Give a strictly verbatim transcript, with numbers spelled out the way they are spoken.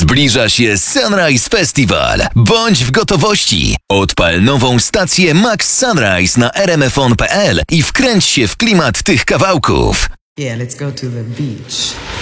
Zbliża się Sunrise Festival. Bądź w gotowości. Odpal nową stację Max Sunrise na r m f on kropka p l i wkręć się w klimat tych kawałków. Yeah, let's go to the beach.